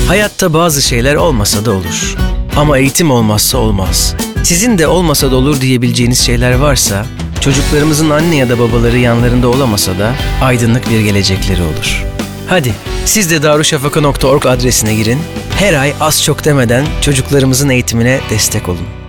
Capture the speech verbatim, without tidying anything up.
Hayatta bazı şeyler olmasa da olur. Ama eğitim olmazsa olmaz. Sizin de olmasa da olur diyebileceğiniz şeyler varsa, çocuklarımızın anne ya da babaları yanlarında olamasa da aydınlık bir gelecekleri olur. Hadi siz de darüşşafaka nokta org adresine girin. Her ay az çok demeden çocuklarımızın eğitimine destek olun.